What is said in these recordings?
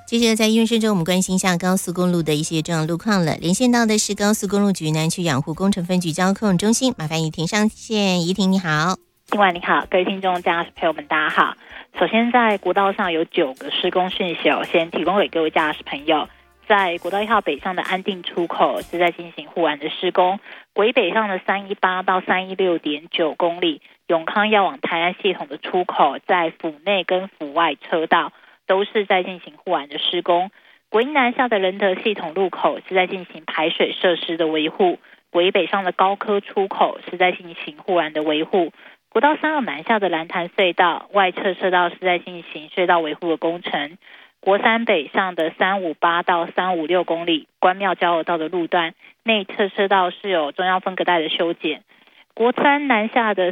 接着在1分钟，我们关心一下高速公路的一些重要路况了。连线到的是高速公路局南区养护工程分局交控中心，麻烦怡婷上线。怡婷你好。 今晚你好，各位听众、驾驶朋友们，大家好。首先，在国道上有9个施工讯息，先提供给各位驾驶朋友。在国道1号北上的安定出口是在进行护栏的施工，国一北上的318到316.9公里，永康要往台南系统的出口，在府内跟府外车道都是在进行护栏的施工。国一南下的仁德系统路口是在进行排水设施的维护，国一北上的高科出口是在进行护栏的维护。国道3号南下的蓝潭隧道外侧车道是在进行隧道维护的工程。国3北上的358到356公里关庙交流道的路段内侧车道是有中央分隔带的修剪。国3南下的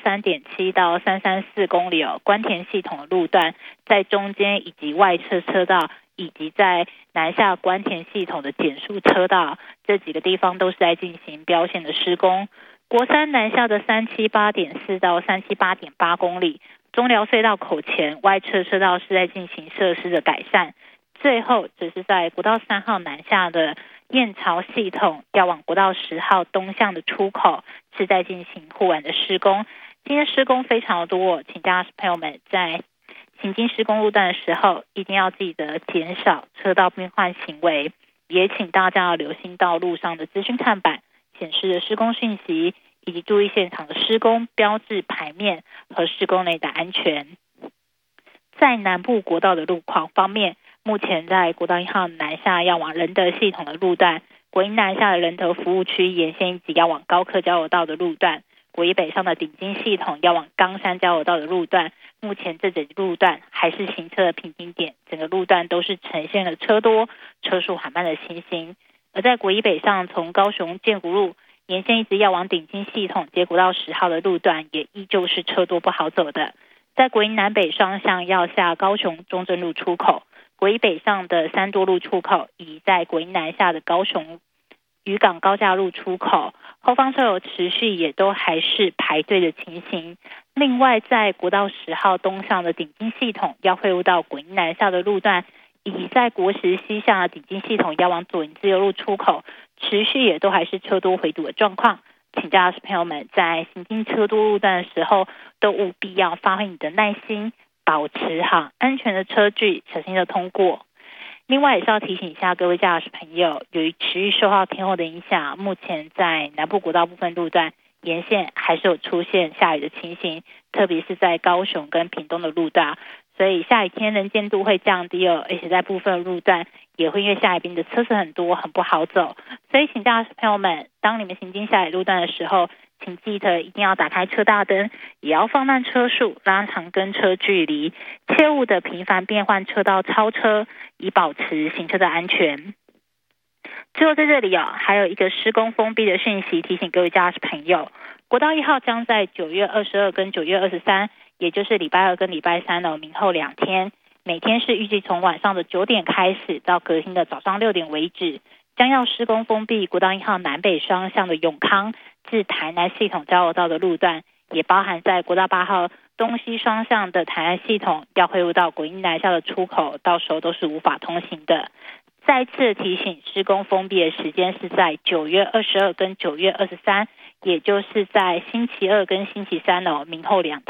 333.7到334公里关田系统的路段在中间以及外侧车道以及在南下关田系统的减速车道这几个地方都是在进行标线的施工。国3南下的378.4到378.8公里中寮隧道口前外侧车道是在进行设施的改善。最后只是在国道3号南下的燕巢系统要往国道10号东向的出口是在进行护栏的施工。今天施工非常的多，请驾驶朋友们在行经施工路段的时候一定要记得减少车道变换行为，也请大家要留心道路上的资讯看板显示的施工讯息，以及注意现场的施工标志牌面和施工内的安全。在南部国道的路况方面，目前在国道1号南下要往仁德系统的路段，国一南下的仁德服务区沿线以及要往高科交流道的路段，国一北上的顶金系统要往冈山交流道的路段，目前这整路段还是行车的瓶颈点，整个路段都是呈现了车多车速缓慢的情形。而在国一北上从高雄建湖路沿线一直要往顶金系统接国道10号的路段也依旧是车多不好走的。在国一南北双向要下高雄中正路出口，国一北上的三多路出口，以及在国一南下的高雄渔港高架路出口，后方车流持续也都还是排队的情形。另外在国道10号东向的顶金系统要汇入到国一南下的路段，以及在国10西向的顶金系统要往左营自由路出口，持续也都还是车多回堵的状况。请驾驶朋友们在行经车多路段的时候，都务必要发挥你的耐心，保持好安全的车距，小心的通过。另外也是要提醒一下各位驾驶朋友，由于持续受到天候的影响，目前在南部国道部分路段沿线还是有出现下雨的情形，特别是在高雄跟屏东的路段，所以下雨天能见度会降低而且在部分路段也会因为下雨冰的车子很多，很不好走。所以请驾驶朋友们，当你们行经下雨路段的时候，请记得一定要打开车大灯，也要放慢车速，拉长跟车距离，切勿的频繁变换车道超车，以保持行车的安全。最后在这里还有一个施工封闭的讯息提醒各位驾驶朋友，国道1号将在9月22跟9月23，也就是礼拜2跟礼拜3明后2天，每天是预计从晚上的9点开始到隔天的早上6点为止，将要施工封闭国道1号南北双向的永康至台南系统交流道的路段，也包含在国道8号东西双向的台南系统要汇入到国一南下的出口，到时候都是无法通行的。再次提醒，施工封闭的时间是在9月22跟9月23，也就是在星期2跟星期3明后2天。